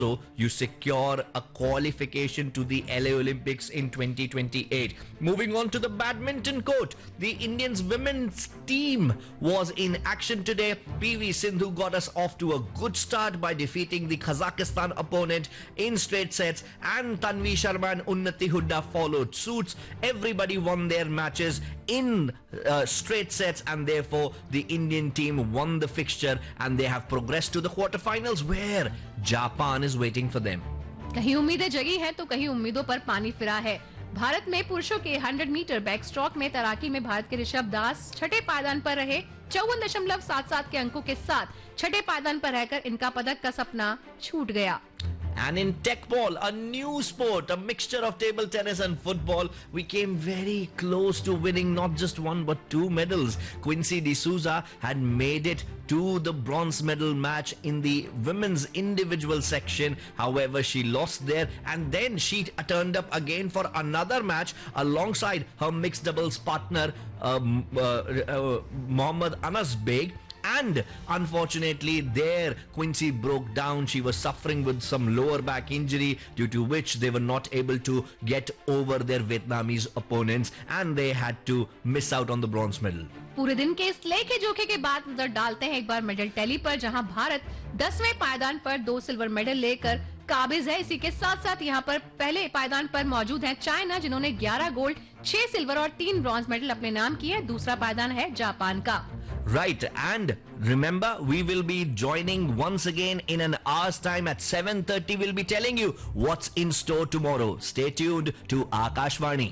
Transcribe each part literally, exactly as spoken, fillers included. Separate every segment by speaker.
Speaker 1: So you secure a qualification to the L A Olympics in twenty twenty-eight. Moving on to the badminton court, the Indians women's team was in action today. P V Sindhu got us off to a good start by defeating the Kazakhstan opponent in straight sets, and Tanvi Sharma and Unnati Hooda followed suits. Everybody won their matches in uh, straight sets, and therefore the Indian team won the fixture and they have progressed to the quarterfinals where Japan is waiting for them.
Speaker 2: कहीं उम्मीदें जगी हैं तो कहीं उम्मीदों पर पानी फिरा है. भारत में पुरुषों के सौ मीटर बैक स्ट्रोक में तैराकी में भारत के ऋषभ दास छठे पायदान पर रहे. चौवन दशमलव सात सात के अंकों के साथ छठे पायदान पर रहकर इनका पदक का सपना छूट गया.
Speaker 1: And in Tekball, a new sport, a mixture of table tennis and football, we came very close to winning not just one but two medals. Quincy D'Souza had made it to the bronze medal match in the women's individual section. However, she lost there, and then she turned up again for another match alongside her mixed doubles partner, um, uh, uh, Mohammad Anas Beg. And unfortunately there Quincy broke down. She was suffering with some lower back injury, due to which they were not able to get over their Vietnamese opponents and they had to miss out on the bronze medal.
Speaker 2: पूरे दिन के इस लेके जोखे के बाद नजर डालते हैं एक बार मेडल टैली पर, जहां भारत दसवें पायदान पर दो सिल्वर मेडल लेकर काबिज है. इसी के साथ साथ यहां पर पहले पायदान पर मौजूद है चाइना, जिन्होंने ग्यारह गोल्ड, छह सिल्वर और तीन ब्रॉन्ज मेडल अपने नाम किए. दूसरा पायदान है जापान का.
Speaker 1: Right, and remember, we will be joining once again in an hour's time at seven thirty. We'll be telling you what's in store tomorrow. Stay tuned to Akashvani.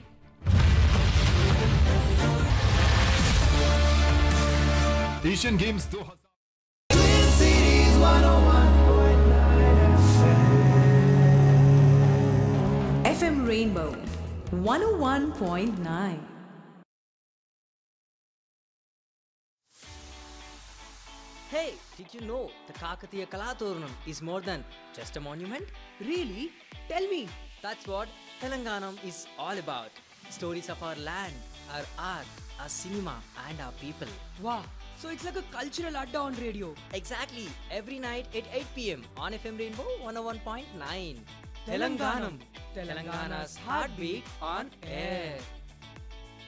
Speaker 3: Asian Games two
Speaker 4: F M Rainbow one oh one point nine.
Speaker 5: Hey, did you know the Kakatiya Kalatooranam is more than just a monument?
Speaker 4: Really? Tell me.
Speaker 5: That's what Telanganam is all about. Stories of our land, our art, our cinema and our people.
Speaker 4: Wow. So it's like a cultural adda on radio.
Speaker 5: Exactly. Every night at eight p m on F M Rainbow one oh one point nine.
Speaker 4: Telanganam.
Speaker 5: Telangana's heartbeat on air.